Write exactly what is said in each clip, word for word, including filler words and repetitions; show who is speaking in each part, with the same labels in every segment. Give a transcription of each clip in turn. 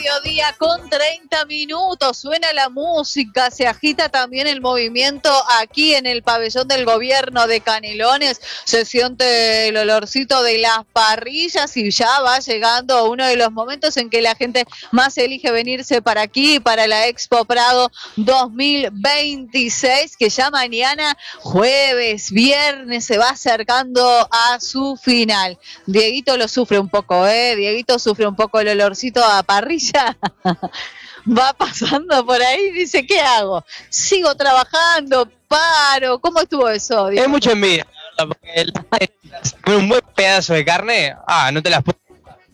Speaker 1: mediodía con treinta minutos, suena la música, se agita también el movimiento aquí en el pabellón del gobierno de Canelones, se siente el olorcito de las parrillas y ya va llegando uno de los momentos en que la gente más elige venirse para aquí, para la Expo Prado dos mil veintiséis, que ya mañana, jueves, viernes, se va acercando a su final. Dieguito lo sufre un poco, ¿eh? Dieguito sufre un poco el olorcito a parrilla. Va pasando por ahí y dice, ¿qué hago? ¿Sigo trabajando? ¿Paro? ¿Cómo estuvo eso, Diego?
Speaker 2: Es mucha envidia, porque el, un buen pedazo de carne, ah, no te las puedo.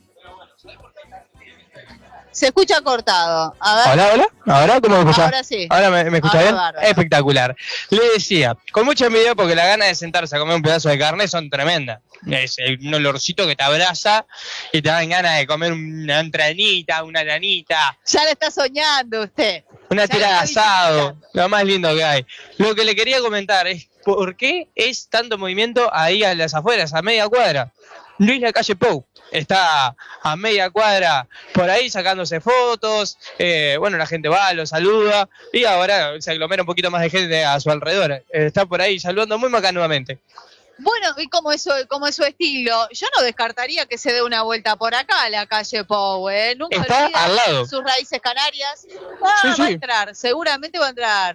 Speaker 1: Se escucha cortado. A ver.
Speaker 2: Hola, hola. ¿Ahora cómo me escuchás?
Speaker 1: Ahora sí.
Speaker 2: ¿Ahora me, me escucha
Speaker 1: Ahora
Speaker 2: bien?
Speaker 1: bárbaro.
Speaker 2: Espectacular. Le decía, con mucha envidia porque las ganas de sentarse a comer un pedazo de carne son tremendas. Es un olorcito que te abraza y te dan ganas de comer una entranita, una lanita.
Speaker 1: Ya lo está soñando usted.
Speaker 2: Una
Speaker 1: Ya
Speaker 2: tira de
Speaker 1: lo está
Speaker 2: asado,
Speaker 1: visitando.
Speaker 2: lo más lindo que hay. Lo que le quería comentar es por qué es tanto movimiento ahí a las afueras, a media cuadra. Luis Lacalle Pou está a media cuadra por ahí sacándose fotos, eh, bueno, la gente va, lo saluda y ahora se aglomera un poquito más de gente a su alrededor. Eh, está por ahí saludando muy macanuamente.
Speaker 1: Bueno, y como es, su, como es su estilo, yo no descartaría que se dé una vuelta por acá a la calle Pou, ¿eh? Nunca
Speaker 2: Está
Speaker 1: olvida
Speaker 2: al lado.
Speaker 1: sus raíces canarias. Ah,
Speaker 2: Sí,
Speaker 1: va
Speaker 2: sí.
Speaker 1: a entrar, seguramente va a entrar.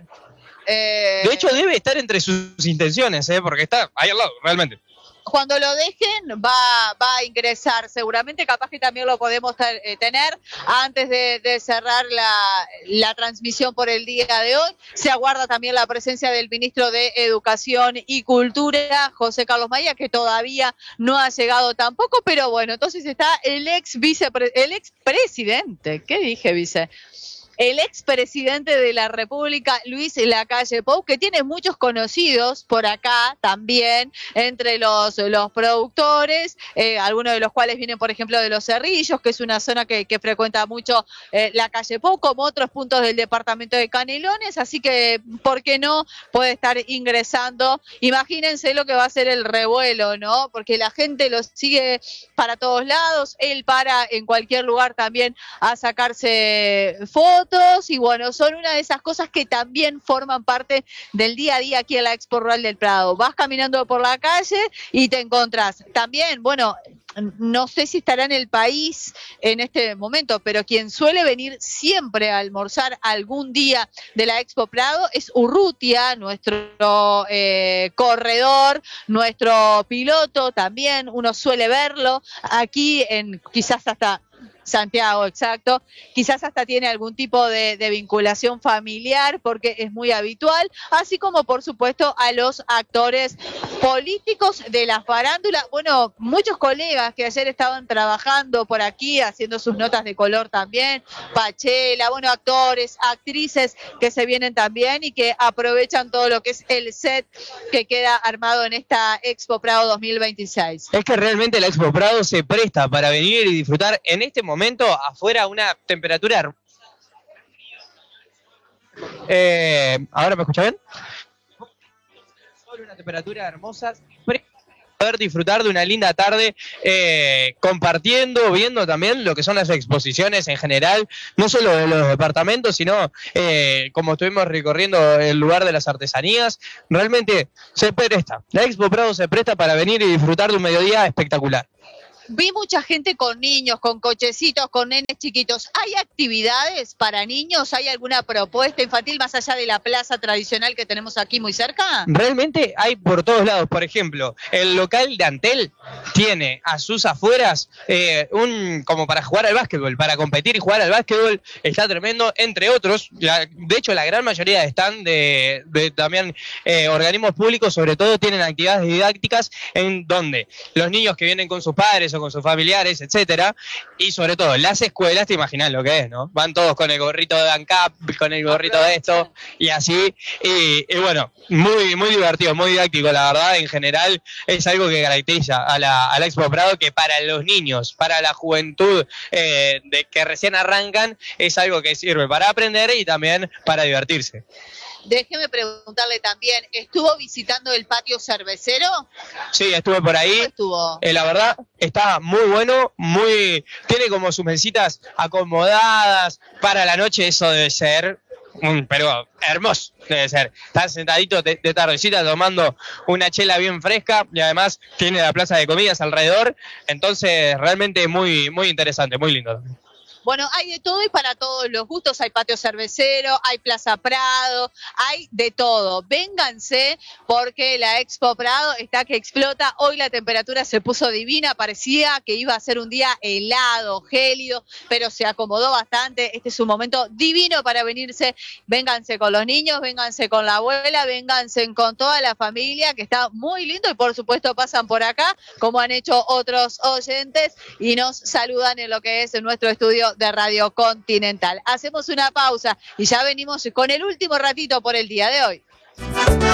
Speaker 1: Eh,
Speaker 2: De hecho, debe estar entre sus intenciones, ¿eh? Porque está ahí al lado, realmente.
Speaker 1: Cuando lo dejen va, va a ingresar, seguramente capaz que también lo podemos ter, eh, tener antes de, de cerrar la, la transmisión por el día de hoy. Se aguarda también la presencia del ministro de Educación y Cultura, José Carlos Maía, que todavía no ha llegado tampoco, pero bueno, entonces está el ex vicepre, el ex presidente, ¿qué dije vice? El expresidente de la República, Luis Lacalle Pou, que tiene muchos conocidos por acá también, entre los, los productores, eh, algunos de los cuales vienen, por ejemplo, de Los Cerrillos, que es una zona que, que frecuenta mucho eh, Lacalle Pou, como otros puntos del departamento de Canelones, así que, ¿por qué no? Puede estar ingresando. Imagínense lo que va a ser el revuelo, ¿no? Porque la gente lo sigue para todos lados, él para en cualquier lugar también a sacarse fotos, y bueno, son una de esas cosas que también forman parte del día a día aquí en la Expo Rural del Prado. Vas caminando por la calle y te encontrás. También, bueno, no sé si estará en el país en este momento, pero quien suele venir siempre a almorzar algún día de la Expo Prado es Urrutia, nuestro eh, corredor, nuestro piloto también. Uno suele verlo aquí en quizás hasta Santiago, exacto. Quizás hasta tiene algún tipo de, de vinculación familiar porque es muy habitual, así como por supuesto a los actores políticos de la farándula. Bueno, muchos colegas que ayer estaban trabajando por aquí, haciendo sus notas de color también, Pachela, bueno, actores, actrices que se vienen también y que aprovechan todo lo que es el set que queda armado en esta Expo Prado dos mil veintiséis.
Speaker 2: Es que realmente la Expo Prado se presta para venir y disfrutar en este momento afuera una temperatura hermosa. Eh, ¿Ahora me escucha bien? Una temperatura hermosa, poder disfrutar de una linda tarde eh, compartiendo, viendo también lo que son las exposiciones en general, no solo de los departamentos, sino eh, como estuvimos recorriendo el lugar de las artesanías. Realmente se presta, la Expo Prado se presta para venir y disfrutar de un mediodía espectacular.
Speaker 1: Vi mucha gente con niños, con cochecitos, con nenes chiquitos. ¿Hay actividades para niños? ¿Hay alguna propuesta infantil más allá de la plaza tradicional que tenemos aquí muy cerca?
Speaker 2: Realmente hay por todos lados. Por ejemplo, el local de Antel tiene a sus afueras eh, un como para jugar al básquetbol, para competir y jugar al básquetbol. Está tremendo, entre otros. La, de hecho, la gran mayoría están de, de también eh, organismos públicos, sobre todo, tienen actividades didácticas en donde los niños que vienen con sus padres o con sus familiares, etcétera, y sobre todo las escuelas, te imaginas lo que es, ¿no? Van todos con el gorrito de ANCAP, con el gorrito de esto, y así, y, y bueno, muy, muy divertido, muy didáctico, la verdad, en general, es algo que caracteriza a la, a la Expo Prado, que para los niños, para la juventud eh, de que recién arrancan, es algo que sirve para aprender y también para divertirse.
Speaker 1: Déjeme preguntarle también, ¿estuvo visitando el patio cervecero?
Speaker 2: Sí, estuve por ahí.
Speaker 1: ¿Cómo estuvo?
Speaker 2: Eh, la verdad, está muy bueno, muy tiene como sus mesitas acomodadas para la noche, eso debe ser, un, pero hermoso debe ser. Estar sentadito de, de tardecita tomando una chela bien fresca y además tiene la plaza de comidas alrededor, entonces realmente muy, muy interesante, muy lindo.
Speaker 1: Bueno, hay de todo y para todos los gustos, hay patio cervecero, hay Plaza Prado, hay de todo. Vénganse porque la Expo Prado está que explota. Hoy la temperatura se puso divina, parecía que iba a ser un día helado, gélido, pero se acomodó bastante. Este es un momento divino para venirse. Vénganse con los niños, vénganse con la abuela, vénganse con toda la familia, que está muy lindo y por supuesto pasan por acá, como han hecho otros oyentes, y nos saludan en lo que es nuestro estudio de Radio Continental. Hacemos una pausa y ya venimos con el último ratito por el día de hoy.